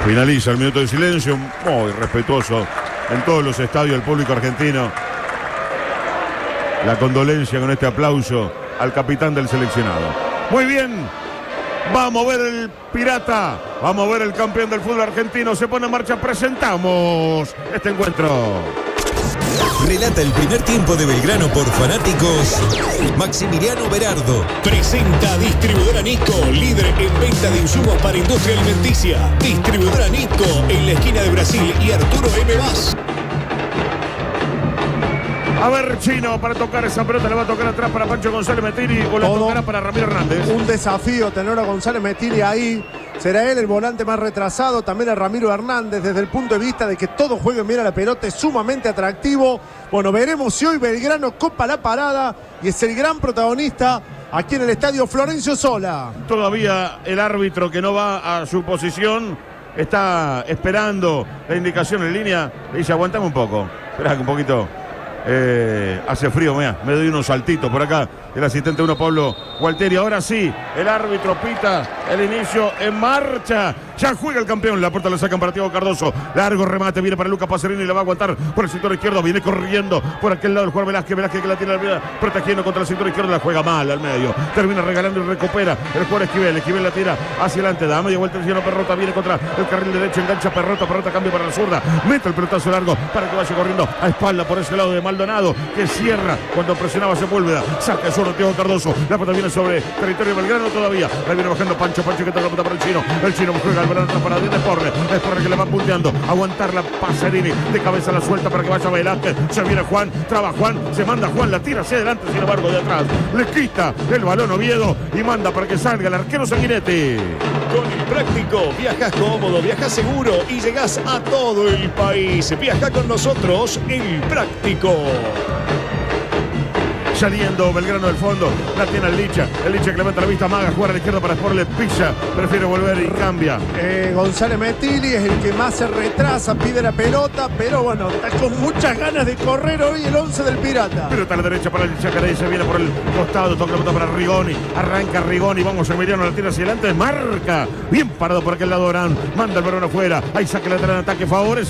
Finaliza el minuto de silencio, muy respetuoso en todos los estadios del público argentino. La condolencia con este aplauso al capitán del seleccionado. Muy bien, vamos a ver el Pirata, vamos a ver el campeón del fútbol argentino. Se pone en marcha, presentamos este encuentro. Relata el primer tiempo de Belgrano por fanáticos Maximiliano Berardo. Presenta Distribuidora Nico, líder en venta de insumos para industria alimenticia. Distribuidora Nico en la esquina de Brasil y Arturo M. Vaz. A ver, Chino, para tocar esa pelota, le va a tocar atrás para Pancho González Mettini o la tocará para Ramiro Hernández. Un desafío tener a González Mettini ahí. Será él el volante más retrasado, también a Ramiro Hernández, desde el punto de vista de que todos jueguen bien a la pelota, es sumamente atractivo. Bueno, veremos si hoy Belgrano copa la parada y es el gran protagonista aquí en el estadio Florencio Sola. Todavía el árbitro, que no va a su posición, está esperando la indicación en línea. Le dice, aguantame un poco, espera un poquito. Hace frío, me doy unos saltitos por acá. El asistente 1, Pablo Gualtieri. Ahora sí, el árbitro pita el inicio en marcha. Ya juega el campeón. La puerta la sacan para Thiago Cardoso. Largo remate, viene para Lucas Pacerini y la va a aguantar por el sector izquierdo. Viene corriendo por aquel lado el jugador Velázquez. Velázquez que la tiene protegiendo contra el sector izquierdo. La juega mal al medio. Termina regalando y recupera el jugador Esquivel. Esquivel la tira hacia adelante. Da media vuelta el cielo. Perrota viene contra el carril derecho. Engancha Perrota. Perrota cambia para la zurda. Mete el pelotazo largo para que vaya corriendo a espalda por ese lado de Maldonado, que cierra cuando presionaba Sepúlveda. Saca el zurdo Thiago Cardoso. La pelota viene sobre territorio Belgrano todavía. Ahí viene bajando Pancho que toca la pelota para el Chino. El Chino juega el balón atrás para Desporre. Desporre que le va punteando. Aguantar la Pacerini. De cabeza la suelta para que vaya Velázquez. Se viene Juan. Traba Juan. Se manda Juan. La tira hacia adelante. Sin embargo, de atrás le quita el balón Oviedo y manda para que salga el arquero Sanguinetti. Con el Práctico viajas cómodo, viajas seguro y llegás a todo el país. Viaja con nosotros, el Práctico. Saliendo Belgrano del fondo, la tiene el Licha que levanta la vista, amaga, juega a la izquierda para Sport, le pilla, prefiere volver y cambia. González Mettini es el que más se retrasa, pide la pelota, pero bueno, está con muchas ganas de correr hoy el 11 del Pirata. Pelota a la derecha para el Chacaré, se viene por el costado, toca la pelota para Rigoni, arranca Rigoni, vamos Emiliano, la tira hacia adelante, marca, bien parado por aquel lado Orán, manda el balón afuera, ahí saca la entrada en ataque, favorece